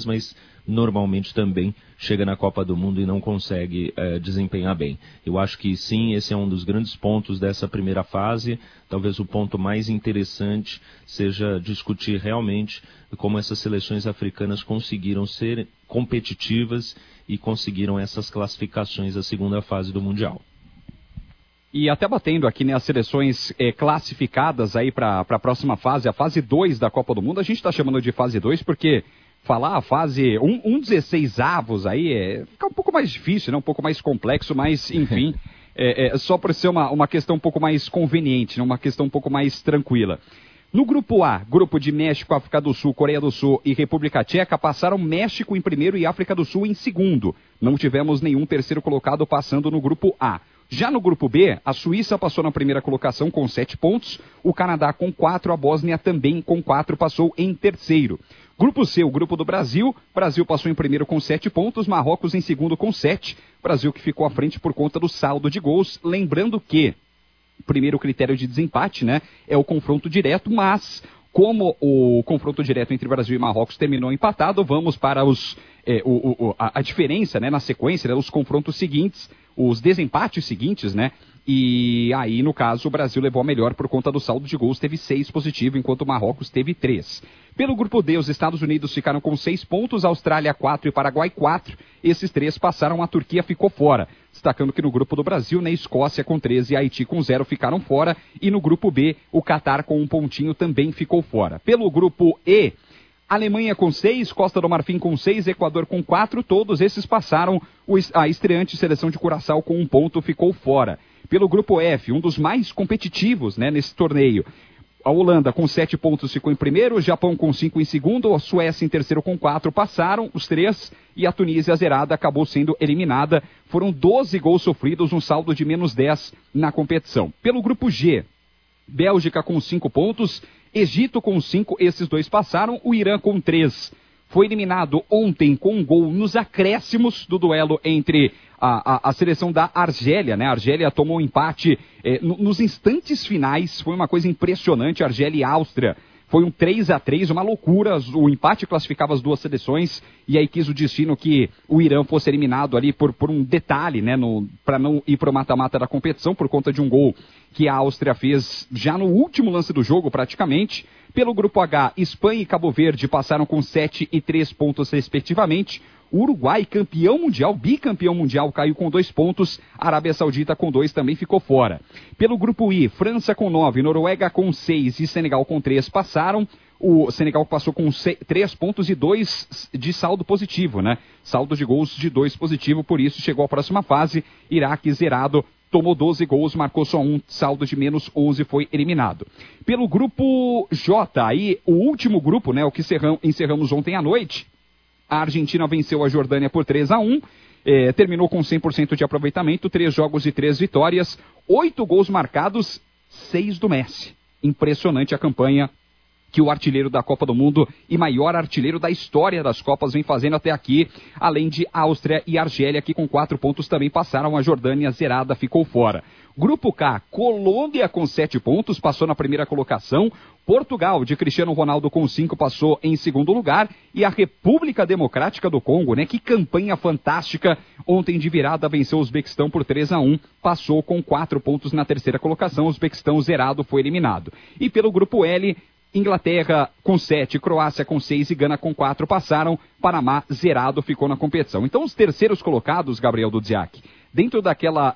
mas normalmente também chega na Copa do Mundo e não consegue desempenhar bem. Eu acho que sim, esse é um dos grandes pontos dessa primeira fase. Talvez o ponto mais interessante seja discutir realmente como essas seleções africanas conseguiram ser competitivas e conseguiram essas classificações à segunda fase do Mundial. E até batendo aqui, né, as seleções classificadas aí para a próxima fase, a fase 2 da Copa do Mundo, a gente está chamando de fase 2 porque falar a fase 16avos aí fica um pouco mais difícil, né, um pouco mais complexo, mas enfim, só por ser uma questão um pouco mais conveniente, né, uma questão um pouco mais tranquila. No grupo A, grupo de México, África do Sul, Coreia do Sul e República Tcheca, passaram México em primeiro e África do Sul em segundo. Não tivemos nenhum terceiro colocado passando no grupo A. Já no grupo B, a Suíça passou na primeira colocação com 7 pontos, o Canadá com 4, a Bósnia também com 4 passou em terceiro. Grupo C, o grupo do Brasil, Brasil passou em primeiro com 7 pontos, Marrocos em segundo com 7, Brasil que ficou à frente por conta do saldo de gols, lembrando que o primeiro critério de desempate, né, é o confronto direto, mas como o confronto direto entre Brasil e Marrocos terminou empatado, vamos para a diferença, né, na sequência, né, os confrontos seguintes, os desempates seguintes, né? E aí, no caso, o Brasil levou a melhor por conta do saldo de gols, teve 6 positivo, enquanto o Marrocos teve 3. Pelo grupo D, os Estados Unidos ficaram com 6 pontos, Austrália 4 e Paraguai 4. Esses 3 passaram, a Turquia ficou fora. Destacando que no grupo do Brasil, né, Escócia com 13 e Haiti com 0 ficaram fora. E no grupo B, o Catar com 1 pontinho também ficou fora. Pelo grupo E, Alemanha com 6, Costa do Marfim com 6, Equador com 4, todos esses passaram. A estreante seleção de Curaçao com 1 ponto ficou fora. Pelo grupo F, um dos mais competitivos, né, nesse torneio, a Holanda com 7 pontos ficou em primeiro, o Japão com 5 em segundo, a Suécia em terceiro com 4, passaram os 3 e a Tunísia zerada acabou sendo eliminada. Foram 12 gols sofridos, um saldo de menos 10 na competição. Pelo grupo G, Bélgica com 5 pontos, Egito com 5, esses 2 passaram, o Irã com 3. Foi eliminado ontem com um gol nos acréscimos do duelo entre a seleção da Argélia, né? A Argélia tomou um empate nos instantes finais, foi uma coisa impressionante, Argélia e Áustria. Foi um 3-3, uma loucura, o empate classificava as duas seleções e aí quis o destino que o Irã fosse eliminado ali por um detalhe, né, para não ir para o mata-mata da competição, por conta de um gol que a Áustria fez já no último lance do jogo praticamente. Pelo grupo H, Espanha e Cabo Verde passaram com 7 e 3 pontos respectivamente. O Uruguai, campeão mundial, bicampeão mundial, caiu com 2 pontos. A Arábia Saudita com 2 também ficou fora. Pelo grupo I, França com 9, Noruega com 6 e Senegal com 3 passaram. O Senegal passou com 3 pontos e 2 de saldo positivo, né? Saldo de gols de 2 positivo, por isso chegou à próxima fase. Iraque zerado, tomou 12 gols, marcou só 1, saldo de menos 11, foi eliminado. Pelo grupo J, aí o último grupo, né, o que encerramos ontem à noite, a Argentina venceu a Jordânia por 3-1, terminou com 100% de aproveitamento, 3 jogos e 3 vitórias, 8 gols marcados, 6 do Messi. Impressionante a campanha que o artilheiro da Copa do Mundo e maior artilheiro da história das Copas vem fazendo até aqui, além de Áustria e Argélia, que com 4 pontos também passaram, a Jordânia zerada ficou fora. Grupo K, Colômbia com 7 pontos, passou na primeira colocação, Portugal, de Cristiano Ronaldo com 5, passou em segundo lugar, e a República Democrática do Congo, né, que campanha fantástica, ontem de virada venceu o Uzbequistão por 3-1, passou com 4 pontos na terceira colocação, o Uzbequistão zerado foi eliminado. E pelo grupo L, Inglaterra com 7, Croácia com 6 e Gana com 4 passaram, Panamá zerado ficou na competição. Então os terceiros colocados, Gabriel Dudziak, dentro daquela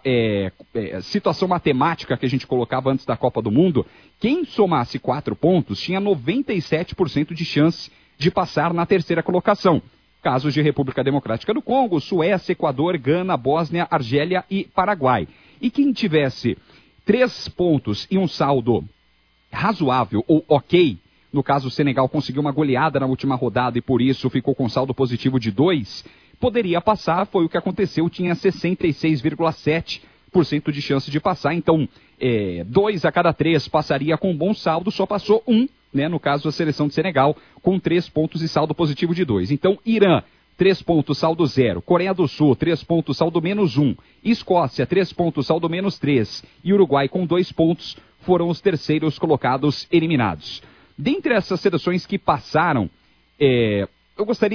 situação matemática que a gente colocava antes da Copa do Mundo, quem somasse 4 pontos tinha 97% de chance de passar na terceira colocação. Casos de República Democrática do Congo, Suécia, Equador, Gana, Bósnia, Argélia e Paraguai. E quem tivesse 3 pontos e um saldo razoável ou ok, no caso o Senegal conseguiu uma goleada na última rodada e por isso ficou com saldo positivo de 2, poderia passar, foi o que aconteceu, tinha 66,7% de chance de passar, então 2 a cada 3 passaria com um bom saldo, só passou 1, né, no caso a seleção de Senegal, com 3 pontos e saldo positivo de 2. Então Irã, 3 pontos, saldo 0. Coreia do Sul, 3 pontos, saldo menos 1. Escócia, 3 pontos, saldo menos 3. E Uruguai, com 2 pontos, foram os terceiros colocados eliminados. Dentre essas seleções que passaram, eu gostaria